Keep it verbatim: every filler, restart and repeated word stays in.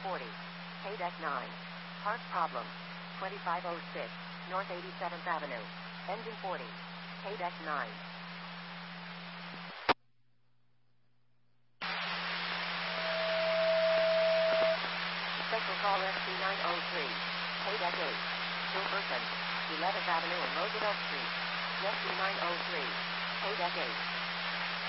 forty. K-Deck nine. Part problem. twenty-five oh six. North eighty-seventh Avenue. Engine forty. K-Deck nine. Special call S C nine oh three. K-Deck eight. Still person. eleventh Avenue and Roosevelt Street. S C nine oh three. K-Deck eight.